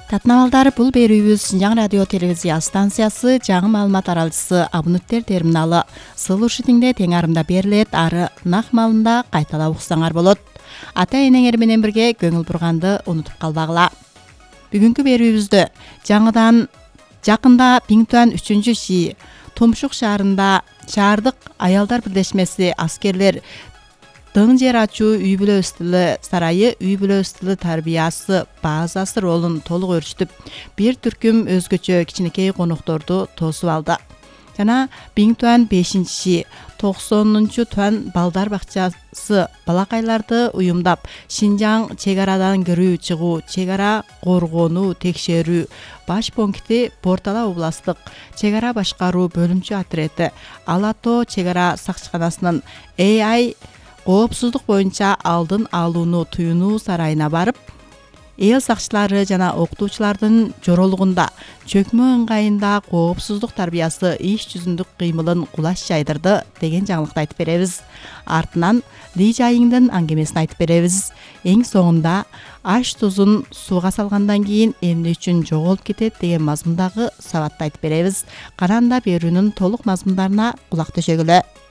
Татнамалдар, бул берүүбүз Шинжаң радио телевизия станциясы жаңы маалымат аралчысы абоненттер терминалы сылушитиңде тең арымда берилет, ары нах маалында кайталап уксаңар болот. Ата энеңер менен бирге көңүл бурганды унутуп калбагыла. Бүгүнкү берүүбүздө жакында Биңтуан 3-ши Томшук шаардык аялдар бирдешмеси аскерлер Дың жер ачуу үй бүлө стили сарайы үй бүлө стили тарбиясы базасы ролун толук өрчүтүп, бир түркүм өзгөчө кичинекей конокторду тосуп алды. Жана Биңтуан 5-ши 90-чу туан балдар бакчасы балакайларды уюмдап, Шинжаң чек арадан кирүү чыгуу, чек ара коргонуу, текшерүү баш пункти Портала областык чек ара башкаруу бөлүмчө отрети Ала Тоо чек ара сакчыканасынын AI коопсуздук боюнча алдын алууну туюнуу сарайына барып, эл сакчылары жана окутуучулардын жоролугунда чөкмө ыңгайында коопсуздук тарбиясы иш жүзүндүк кыймылын кулаш жайдырды деген жаңылыкты айтып беребиз. Артынан Ли Жайыңдын аңгемесин айтып беребиз. Эң соңунда аш тузун сууга салгандан кийин эмне үчүн жоголуп кетет деген мазмундагы сабатты айтып беребиз. Каранда берүүнүн толук мазмундарына кулак төшөгүлө.